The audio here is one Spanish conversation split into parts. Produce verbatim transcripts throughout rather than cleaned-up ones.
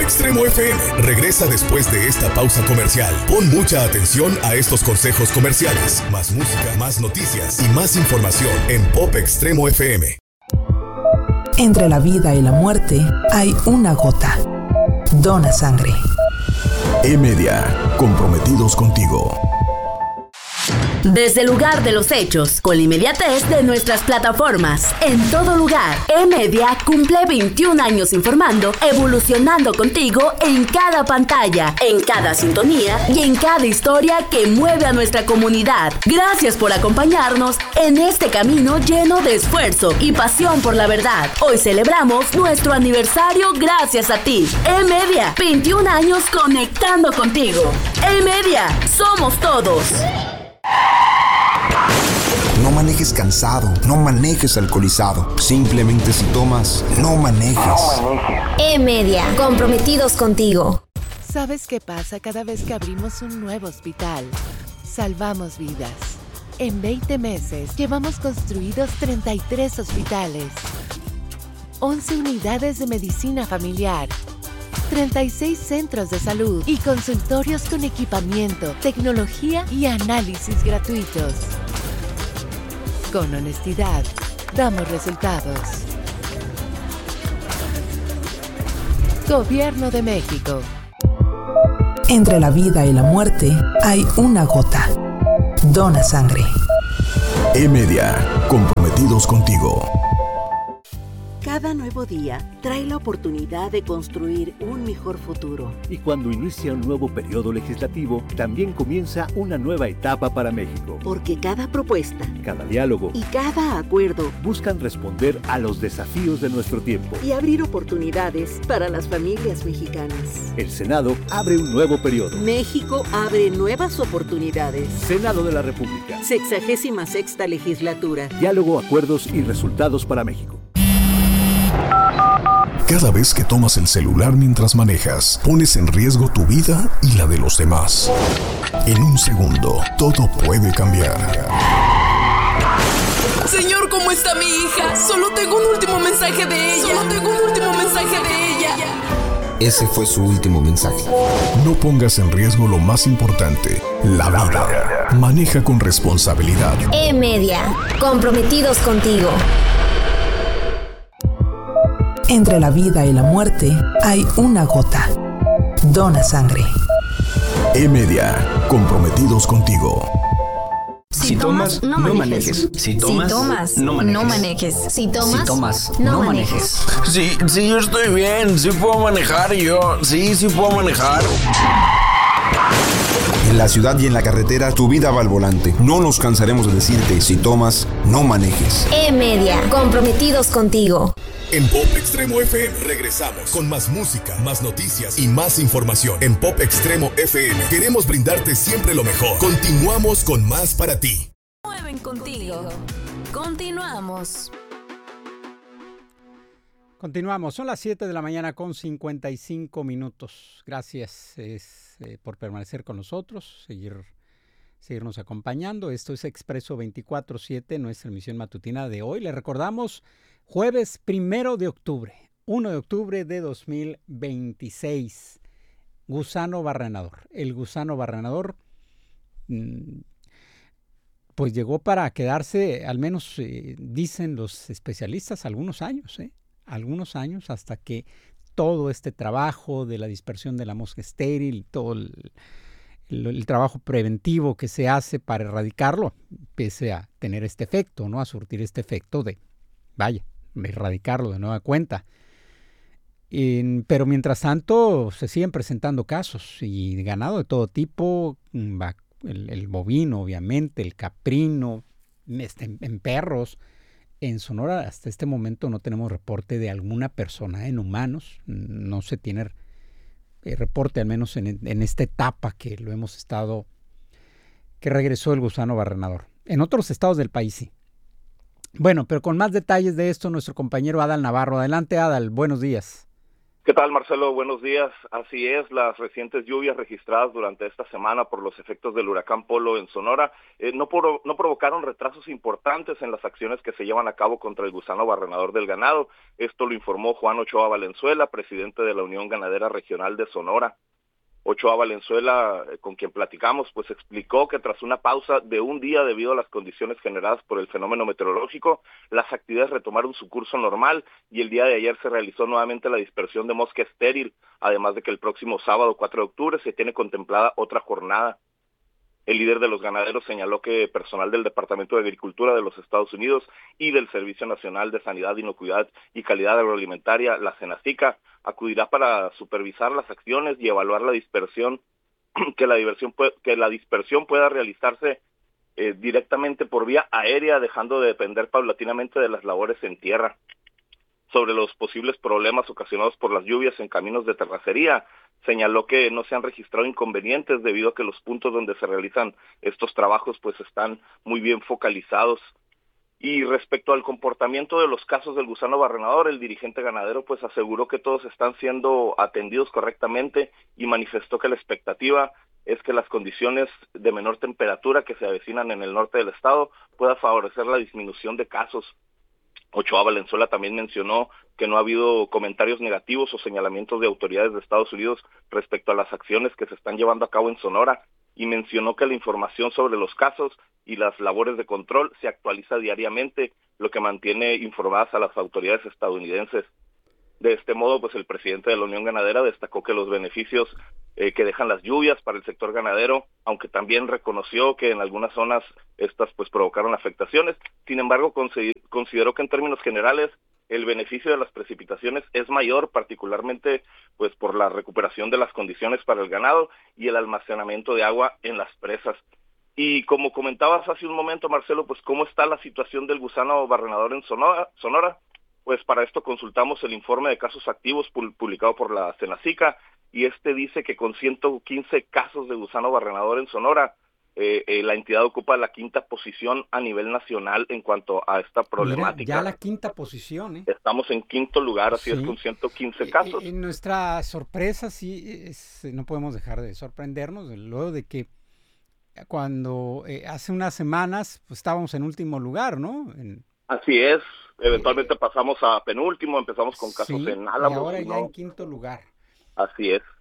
Extremo F M regresa después de esta pausa comercial. Pon mucha atención a estos consejos comerciales. Más música, más noticias y más información en Pop Extremo F M. Entre la vida y la muerte hay una gota. Dona sangre. E-Media, comprometidos contigo. Desde el lugar de los hechos, con la inmediatez de nuestras plataformas, en todo lugar, E-Media cumple veintiún años informando, evolucionando contigo en cada pantalla, en cada sintonía y en cada historia que mueve a nuestra comunidad. Gracias por acompañarnos en este camino lleno de esfuerzo y pasión por la verdad. Hoy celebramos nuestro aniversario gracias a ti. E-Media, veintiún años conectando contigo. E-Media, somos todos. No manejes cansado, no manejes alcoholizado. Simplemente si tomas, no manejes. No manejes. E-Media, comprometidos contigo. ¿Sabes qué pasa cada vez que abrimos un nuevo hospital? Salvamos vidas. En veinte meses llevamos construidos treinta y tres hospitales, once unidades de medicina familiar, treinta y seis centros de salud y consultorios con equipamiento, tecnología y análisis gratuitos. Con honestidad, damos resultados. Gobierno de México. Entre la vida y la muerte hay una gota. Dona sangre. E-Media, comprometidos contigo. Cada nuevo día trae la oportunidad de construir un mejor futuro. Y cuando inicia un nuevo periodo legislativo, también comienza una nueva etapa para México. Porque cada propuesta, cada diálogo y cada acuerdo buscan responder a los desafíos de nuestro tiempo y abrir oportunidades para las familias mexicanas. El Senado abre un nuevo periodo. México abre nuevas oportunidades. Senado de la República. Sexagésima sexta legislatura. Diálogo, acuerdos y resultados para México. Cada vez que tomas el celular mientras manejas, pones en riesgo tu vida y la de los demás. En un segundo, todo puede cambiar. Señor, ¿cómo está mi hija? Solo tengo un último mensaje de ella. Solo tengo un último mensaje de ella. Ese fue su último mensaje. No pongas en riesgo lo más importante, la vida. Maneja con responsabilidad. E-Media, comprometidos contigo. Entre la vida y la muerte hay una gota. Dona sangre. E-Media, comprometidos contigo. Si tomas, no manejes. Si tomas, no manejes. Si tomas, Si tomas, no manejes. Sí, sí, yo estoy bien. Sí puedo manejar yo. Sí, sí puedo manejar. En la ciudad y en la carretera, tu vida va al volante. No nos cansaremos de decirte, si tomas, no manejes. E-Media, comprometidos contigo. En Pop Extremo F M regresamos con más música, más noticias y más información. En Pop Extremo F M queremos brindarte siempre lo mejor. Continuamos con más para ti. Mueven contigo. Continuamos. Continuamos, son las siete de la mañana con cincuenta y cinco minutos. Gracias es, eh, por permanecer con nosotros, seguir, seguirnos acompañando. Esto es Expreso veinticuatro siete, nuestra emisión matutina de hoy. Les recordamos, jueves primero de octubre, primero de octubre de dos mil veintiséis. Gusano barrenador. El gusano barrenador mmm, pues llegó para quedarse, al menos eh, dicen los especialistas, algunos años, ¿eh? algunos años hasta que todo este trabajo de la dispersión de la mosca estéril, todo el, el, el trabajo preventivo que se hace para erradicarlo, empiece a tener este efecto, ¿no? A surtir este efecto de, vaya, erradicarlo de nueva cuenta. En, pero mientras tanto se siguen presentando casos y ganado de todo tipo, el, el bovino obviamente, el caprino, este, en, en perros. En Sonora hasta este momento no tenemos reporte de alguna persona en humanos, no se tiene eh, reporte al menos en, en esta etapa que lo hemos estado, que regresó el gusano barrenador. En otros estados del país sí. Bueno, pero con más detalles de esto nuestro compañero Adal Navarro. Adelante Adal, buenos días. ¿Qué tal, Marcelo? Buenos días. Así es, las recientes lluvias registradas durante esta semana por los efectos del huracán Polo en Sonora eh, no, por, no provocaron retrasos importantes en las acciones que se llevan a cabo contra el gusano barrenador del ganado. Esto lo informó Juan Ochoa Valenzuela, presidente de la Unión Ganadera Regional de Sonora. Ochoa Valenzuela, eh, con quien platicamos, pues explicó que tras una pausa de un día debido a las condiciones generadas por el fenómeno meteorológico, las actividades retomaron su curso normal y el día de ayer se realizó nuevamente la dispersión de mosca estéril, además de que el próximo sábado cuatro de octubre se tiene contemplada otra jornada. El líder de los ganaderos señaló que personal del Departamento de Agricultura de los Estados Unidos y del Servicio Nacional de Sanidad, Inocuidad y Calidad Agroalimentaria, la SENASICA, acudirá para supervisar las acciones y evaluar la dispersión, que la, diversión puede, que la dispersión pueda realizarse eh, directamente por vía aérea, dejando de depender paulatinamente de las labores en tierra. Sobre los posibles problemas ocasionados por las lluvias en caminos de terracería, señaló que no se han registrado inconvenientes debido a que los puntos donde se realizan estos trabajos pues están muy bien focalizados. Y respecto al comportamiento de los casos del gusano barrenador, el dirigente ganadero pues aseguró que todos están siendo atendidos correctamente y manifestó que la expectativa es que las condiciones de menor temperatura que se avecinan en el norte del estado pueda favorecer la disminución de casos. Ochoa Valenzuela también mencionó que no ha habido comentarios negativos o señalamientos de autoridades de Estados Unidos respecto a las acciones que se están llevando a cabo en Sonora y mencionó que la información sobre los casos y las labores de control se actualiza diariamente, lo que mantiene informadas a las autoridades estadounidenses. De este modo, pues el presidente de la Unión Ganadera destacó que los beneficios eh, que dejan las lluvias para el sector ganadero, aunque también reconoció que en algunas zonas estas pues provocaron afectaciones, sin embargo consideró que en términos generales el beneficio de las precipitaciones es mayor, particularmente pues por la recuperación de las condiciones para el ganado y el almacenamiento de agua en las presas. Y como comentabas hace un momento, Marcelo, pues cómo está la situación del gusano barrenador en Sonora, Sonora. Pues para esto consultamos el informe de casos activos publicado por la SENASICA y este dice que con ciento quince casos de gusano barrenador en Sonora, eh, eh, la entidad ocupa la quinta posición a nivel nacional en cuanto a esta problemática. Mira, ya la quinta posición, ¿eh? Estamos en quinto lugar, así sí. Es, con ciento quince casos. En nuestra sorpresa, sí, es, no podemos dejar de sorprendernos, luego de que cuando eh, hace unas semanas pues, estábamos en último lugar, ¿no? En... Así es, eventualmente pasamos a penúltimo, empezamos con casos sí, en Álamos. Y ahora ya ¿no? en quinto lugar. Así es.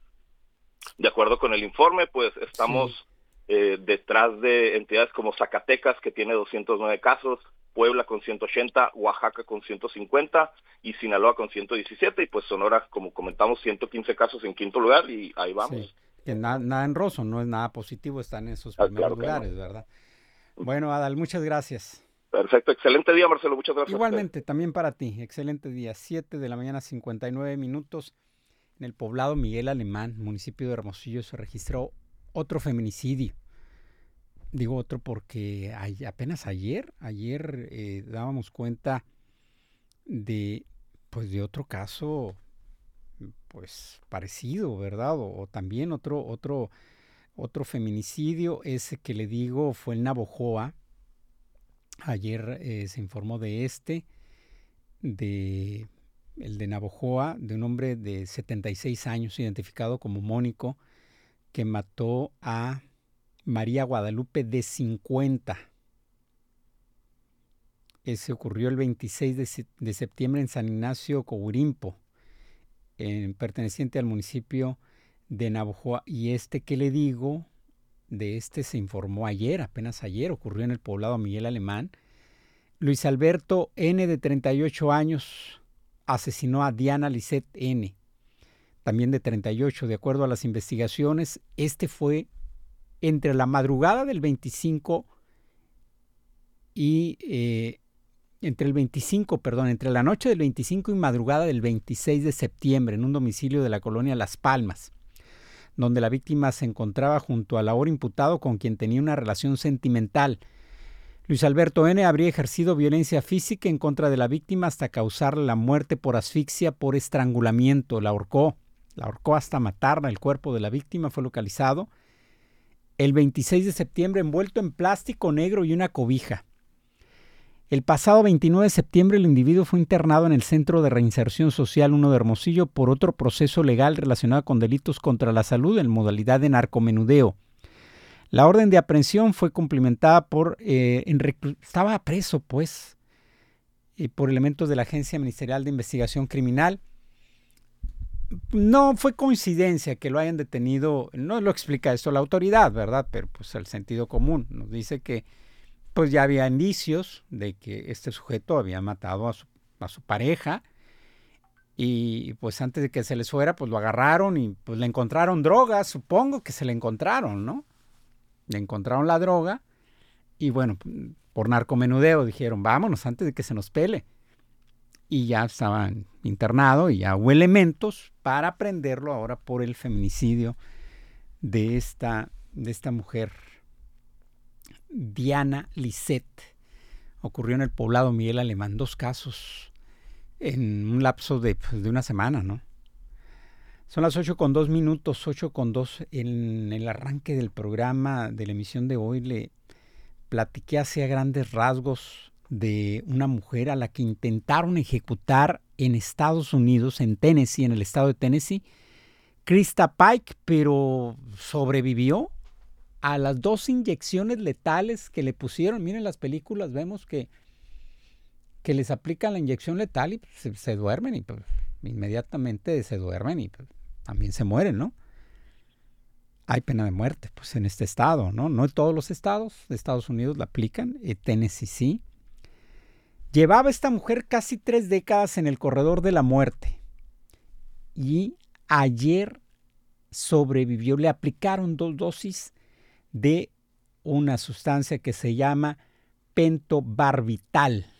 De acuerdo con el informe, pues estamos sí. eh, detrás de entidades como Zacatecas, que tiene doscientos nueve casos, Puebla con ciento ochenta, Oaxaca con ciento cincuenta y Sinaloa con ciento diecisiete, y pues Sonora, como comentamos, ciento quince casos en quinto lugar y ahí vamos. Sí. Que nada, nada en roso, no es nada positivo, están en esos primeros ah, claro lugares, no. ¿verdad? Bueno, Adal, muchas gracias. Perfecto, excelente día, Marcelo, muchas gracias. Igualmente, también para ti, excelente día, siete de la mañana, cincuenta y nueve minutos, en el poblado Miguel Alemán, municipio de Hermosillo, se registró otro feminicidio. Digo otro porque hay, apenas ayer, ayer eh, dábamos cuenta de, pues, de otro caso, pues, parecido, ¿verdad? O, o también otro, otro, otro feminicidio, ese que le digo fue en Navojoa. Ayer eh, se informó de este, de el de Navojoa, de un hombre de setenta y seis años, identificado como Mónico, que mató a María Guadalupe de cincuenta. Ese ocurrió el veintiséis de septiembre en San Ignacio Cogurimpo, en, perteneciente al municipio de Navojoa. Y este que le digo... De este se informó ayer, apenas ayer, ocurrió en el poblado Miguel Alemán. Luis Alberto N., de treinta y ocho años, asesinó a Diana Lisset N., también de treinta y ocho. De acuerdo a las investigaciones, este fue entre la madrugada del veinticinco y... Eh, entre el veinticinco, perdón, entre la noche del veinticinco y madrugada del veintiséis de septiembre, en un domicilio de la colonia Las Palmas, donde la víctima se encontraba junto al ahora imputado con quien tenía una relación sentimental. Luis Alberto N. habría ejercido violencia física en contra de la víctima hasta causarle la muerte por asfixia por estrangulamiento. La ahorcó, la ahorcó hasta matarla. El cuerpo de la víctima fue localizado el veintiséis de septiembre envuelto en plástico negro y una cobija. El pasado veintinueve de septiembre el individuo fue internado en el Centro de Reinserción Social uno de Hermosillo por otro proceso legal relacionado con delitos contra la salud en modalidad de narcomenudeo. La orden de aprehensión fue cumplimentada por... Eh, en reclu- estaba preso, pues, eh, por elementos de la Agencia Ministerial de Investigación Criminal. No fue coincidencia que lo hayan detenido, no lo explica esto la autoridad, ¿verdad? Pero pues el sentido común nos dice que pues ya había indicios de que este sujeto había matado a su, a su pareja y pues antes de que se les fuera pues lo agarraron y pues le encontraron drogas, supongo que se le encontraron, ¿no? Le encontraron la droga y bueno, por narcomenudeo dijeron vámonos antes de que se nos pele. Y ya estaban internado y ya hubo elementos para prenderlo ahora por el feminicidio de esta, de esta mujer, Diana Lisset. Ocurrió en el poblado Miguel Alemán, dos casos en un lapso de, pues, de una semana, ¿no? Son las ocho con dos minutos, ocho con dos. En el arranque del programa de la emisión de hoy le platiqué hacia grandes rasgos de una mujer a la que intentaron ejecutar en Estados Unidos, en Tennessee, en el estado de Tennessee, Krista Pike, pero sobrevivió a las dos inyecciones letales que le pusieron. Miren las películas, vemos que, que les aplican la inyección letal y se, se duermen y pues, inmediatamente se duermen y pues, también se mueren, ¿no? Hay pena de muerte pues en este estado, ¿no? No en todos los estados de Estados Unidos la aplican, eh, Tennessee sí. Llevaba esta mujer casi tres décadas en el corredor de la muerte y ayer sobrevivió. Le aplicaron dos dosis de una sustancia que se llama pentobarbital,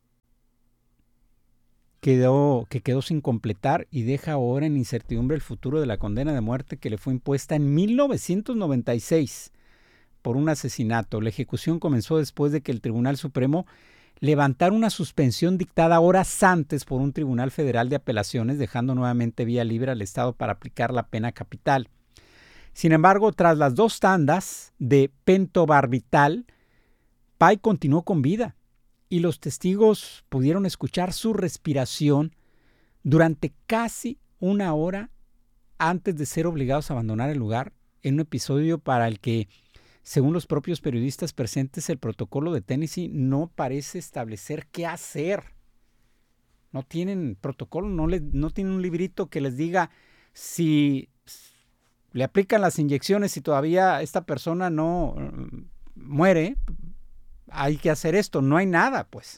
quedó, que quedó sin completar y deja ahora en incertidumbre el futuro de la condena de muerte que le fue impuesta en mil novecientos noventa y seis por un asesinato. La ejecución comenzó después de que el Tribunal Supremo levantar una suspensión dictada horas antes por un tribunal federal de apelaciones, dejando nuevamente vía libre al Estado para aplicar la pena capital. Sin embargo, tras las dos tandas de pentobarbital, Pike continuó con vida y los testigos pudieron escuchar su respiración durante casi una hora antes de ser obligados a abandonar el lugar, en un episodio para el que, según los propios periodistas presentes, el protocolo de Tennessee no parece establecer qué hacer. No tienen protocolo, no, le, no tienen un librito que les diga si le aplican las inyecciones y todavía esta persona no uh, muere, hay que hacer esto. No hay nada, pues.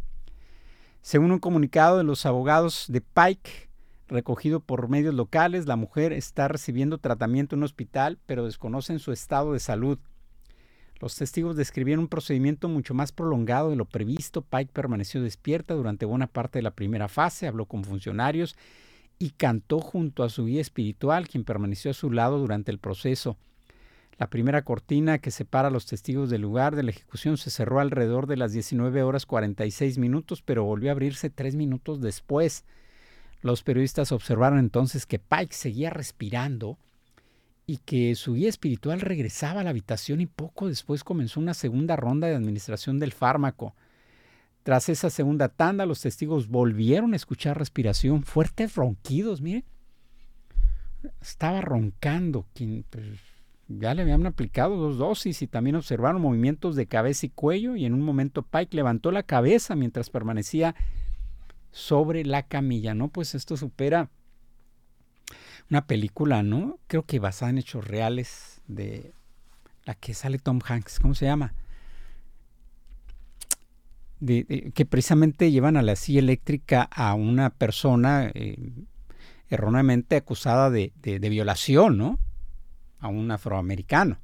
Según un comunicado de los abogados de Pike, recogido por medios locales, la mujer está recibiendo tratamiento en un hospital, pero desconocen su estado de salud. Los testigos describieron un procedimiento mucho más prolongado de lo previsto. Pike permaneció despierta durante buena parte de la primera fase, habló con funcionarios y cantó junto a su guía espiritual, quien permaneció a su lado durante el proceso. La primera cortina que separa a los testigos del lugar de la ejecución se cerró alrededor de las diecinueve horas cuarenta y seis minutos, pero volvió a abrirse tres minutos después. Los periodistas observaron entonces que Pike seguía respirando y que su guía espiritual regresaba a la habitación y poco después comenzó una segunda ronda de administración del fármaco. Tras esa segunda tanda, los testigos volvieron a escuchar respiración, fuertes ronquidos, mire. Estaba roncando, quien, pues, ya le habían aplicado dos dosis y también observaron movimientos de cabeza y cuello y en un momento Pike levantó la cabeza mientras permanecía sobre la camilla, ¿no? Pues esto supera una película, ¿no? Creo que basada en hechos reales de la que sale Tom Hanks, ¿cómo se llama? De, de, que precisamente llevan a la silla eléctrica a una persona eh, erróneamente acusada de, de, de violación, ¿no? A un afroamericano.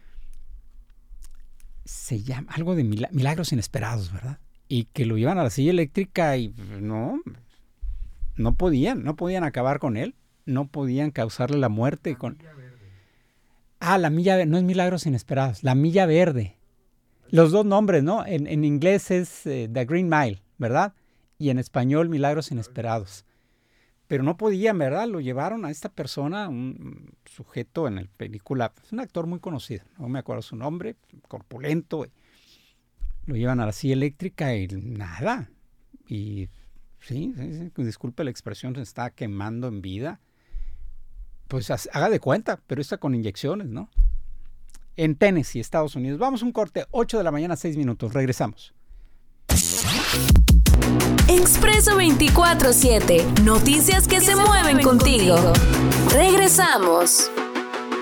Se llama algo de mila- milagros inesperados, ¿verdad? Y que lo llevan a la silla eléctrica y no, no podían, no podían acabar con él, no podían causarle la muerte. La con... milla verde. Ah, la milla verde, no es milagros inesperados, la milla verde. Los dos nombres, ¿no? En, en inglés es eh, The Green Mile, ¿verdad? Y en español milagros inesperados. Pero no podían, ¿verdad? Lo llevaron a esta persona, un sujeto en la película, es un actor muy conocido, no me acuerdo su nombre, corpulento. Lo llevan a la silla eléctrica y nada. Y sí, sí, sí, disculpe la expresión, se está quemando en vida. Pues haga de cuenta, pero está con inyecciones, ¿no? En Tennessee, Estados Unidos. Vamos a un corte, ocho de la mañana, seis minutos. Regresamos. Expreso veinticuatro siete. Noticias que, que se, se mueven, mueven contigo. contigo. Regresamos.